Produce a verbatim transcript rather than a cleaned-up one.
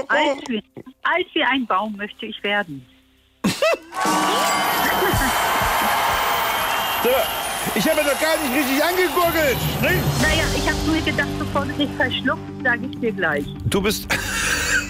Alt wie, alt wie ein Baum möchte ich werden. So, ich habe doch gar nicht richtig angegurgelt. Ne? Naja, ich habe nur gedacht, bevor du dich verschluckst, sage ich dir gleich. Du bist...